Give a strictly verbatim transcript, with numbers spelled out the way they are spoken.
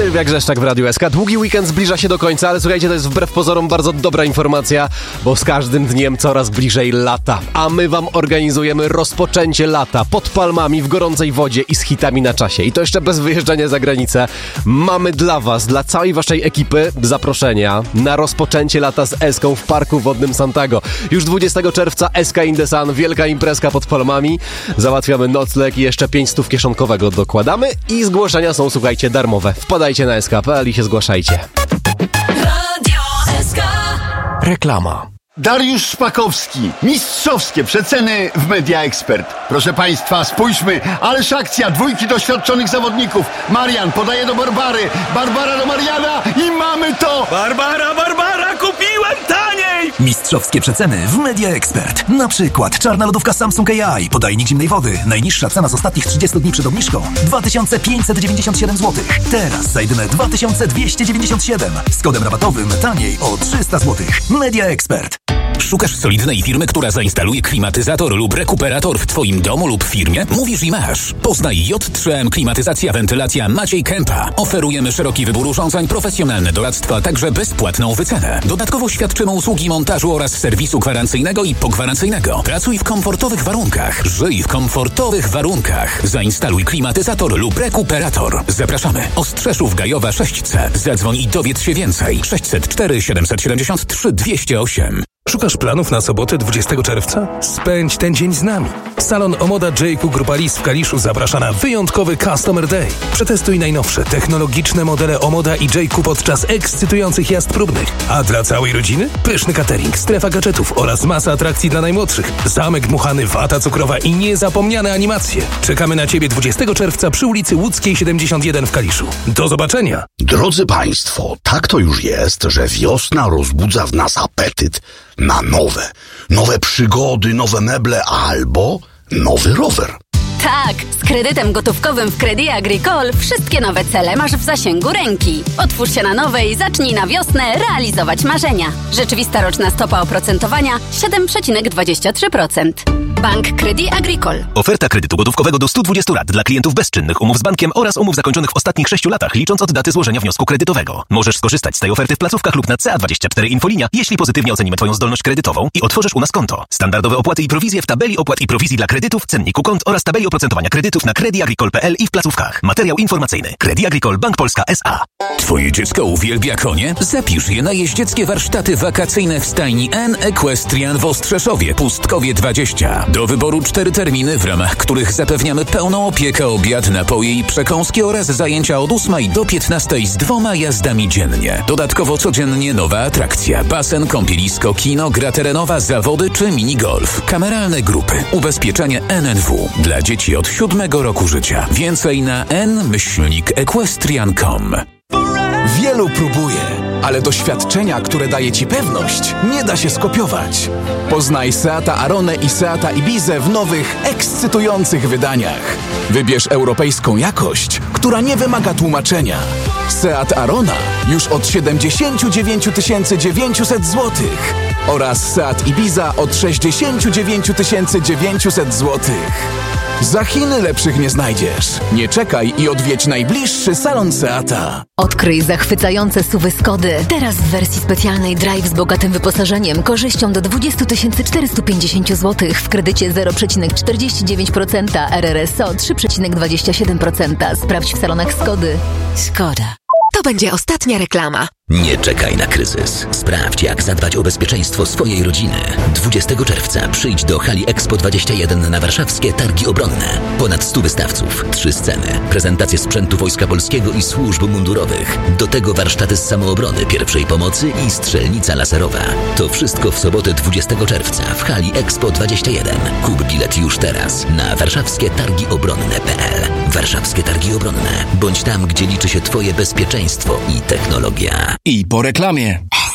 Sylwia Grzeszczak w Radiu S K. Długi weekend zbliża się do końca, ale słuchajcie, to jest wbrew pozorom bardzo dobra informacja, bo z każdym dniem coraz bliżej lata. A my wam organizujemy rozpoczęcie lata pod palmami, w gorącej wodzie i z hitami na czasie. I to jeszcze bez wyjeżdżania za granicę. Mamy dla was, dla całej waszej ekipy zaproszenia na rozpoczęcie lata z Eską w Parku Wodnym Santago. Już dwudziestego czerwca Eska in the Sun, wielka imprezka pod palmami. Załatwiamy nocleg i jeszcze pięć stów kieszonkowego dokładamy i zgłoszenia są, słuchajcie, darmowe. Wpadajcie na es ka kropka pe el i się zgłaszajcie. Radio S K. Reklama. Dariusz Szpakowski. Mistrzowskie przeceny w Media Expert. Proszę Państwa, spójrzmy. Ależ akcja. Dwójki doświadczonych zawodników. Marian podaje do Barbary. Barbara do Mariana i mamy to! Barbara, Barbara, kupiłem taniej! Mistrzowskie przeceny w Media Expert. Na przykład czarna lodówka Samsung A I, podajnik zimnej wody. Najniższa cena z ostatnich trzydziestu dni przed obniżką dwa tysiące pięćset dziewięćdziesiąt siedem złotych. Teraz za jedyne dwa tysiące dwieście dziewięćdziesiąt siedem. Z kodem rabatowym taniej o trzysta złotych. Media Expert. Szukasz solidnej firmy, która zainstaluje klimatyzator lub rekuperator w Twoim domu lub firmie? Mówisz i masz. Poznaj J trzy M Klimatyzacja Wentylacja Maciej Kępa. Oferujemy szeroki wybór urządzeń, profesjonalne doradztwo, a także bezpłatną wycenę. Dodatkowo świadczymy usługi montażu oraz serwisu gwarancyjnego i pogwarancyjnego. Pracuj w komfortowych warunkach. Żyj w komfortowych warunkach. Zainstaluj klimatyzator lub rekuperator. Zapraszamy. Ostrzeszów Gajowa sześć C. Zadzwoń i dowiedz się więcej. sześćset cztery siedemset siedemdziesiąt trzy dwieście osiem. Szukasz planów na sobotę dwudziestego czerwca? Spędź ten dzień z nami. Salon Omoda J Q Grupa Lis w Kaliszu zaprasza na wyjątkowy Customer Day. Przetestuj najnowsze, technologiczne modele Omoda i J Q podczas ekscytujących jazd próbnych. A dla całej rodziny? Pyszny catering, strefa gadżetów oraz masa atrakcji dla najmłodszych. Zamek dmuchany, wata cukrowa i niezapomniane animacje. Czekamy na Ciebie dwudziestego czerwca przy ulicy Łódzkiej siedemdziesiąt jeden w Kaliszu. Do zobaczenia! Drodzy Państwo, tak to już jest, że wiosna rozbudza w nas apetyt na nowe, nowe przygody, nowe meble albo nowy rower. Tak, z kredytem gotówkowym w Crédit Agricole wszystkie nowe cele masz w zasięgu ręki. Otwórz się na nowe i zacznij na wiosnę realizować marzenia. Rzeczywista roczna stopa oprocentowania siedem przecinek dwadzieścia trzy procent. Bank Crédit Agricole. Oferta kredytu gotówkowego do stu dwudziestu lat dla klientów bezczynnych umów z bankiem oraz umów zakończonych w ostatnich sześciu latach, licząc od daty złożenia wniosku kredytowego. Możesz skorzystać z tej oferty w placówkach lub na C A dwadzieścia cztery Infolinia, jeśli pozytywnie ocenimy Twoją zdolność kredytową i otworzysz u nas konto. Standardowe opłaty i prowizje w tabeli opłat i prowizji dla kredytów, cenniku kont oraz tabeli oprocentowania kredytów na credit agricole kropka p l i w placówkach. Materiał informacyjny. Crédit Agricole Bank Polska S A. Twoje dziecko uwielbia konie? Zapisz je na jeździeckie warsztaty wakacyjne w stajni N Equestrian w Ostrzeszowie, Pustkowie dwadzieścia. Do wyboru cztery terminy, w ramach których zapewniamy pełną opiekę, obiad, napoje i przekąski oraz zajęcia od ósmej do piętnastej z dwoma jazdami dziennie. Dodatkowo codziennie nowa atrakcja, basen, kąpielisko, kino, gra terenowa, zawody czy minigolf. Kameralne grupy. Ubezpieczenie N N W dla dzieci od siódmego roku życia. Więcej na n myślnik equestrian kropka com. Wielu próbuje, ale doświadczenia, które daje Ci pewność, nie da się skopiować. Poznaj Seata Aronę i Seata Ibizę w nowych, ekscytujących wydaniach. Wybierz europejską jakość, która nie wymaga tłumaczenia. Seat Arona już od siedemdziesiąt dziewięć tysięcy dziewięćset złotych oraz Seat Ibiza od sześćdziesiąt dziewięć tysięcy dziewięćset złotych. Za Chiny lepszych nie znajdziesz. Nie czekaj i odwiedź najbliższy salon Seata. Odkryj zachwycające suwy Skody. Teraz w wersji specjalnej Drive z bogatym wyposażeniem, korzyścią do dwadzieścia tysięcy czterysta pięćdziesiąt złotych w kredycie zero przecinek czterdzieści dziewięć procent, R R S O trzy przecinek dwadzieścia siedem procent. Sprawdź w salonach Skody. Skoda. To będzie ostatnia reklama. Nie czekaj na kryzys. Sprawdź, jak zadbać o bezpieczeństwo swojej rodziny. dwudziestego czerwca przyjdź do hali Expo dwadzieścia jeden na warszawskie Targi Obronne. Ponad stu wystawców, trzy sceny, prezentacje sprzętu Wojska Polskiego i służb mundurowych. Do tego warsztaty z samoobrony, pierwszej pomocy i strzelnica laserowa. To wszystko w sobotę dwudziestego czerwca w hali Expo dwadzieścia jeden. Kup bilet już teraz na warszawskie targi obronne kropka p l. Warszawskie Targi Obronne. Bądź tam, gdzie liczy się Twoje bezpieczeństwo i technologia. I po reklamie.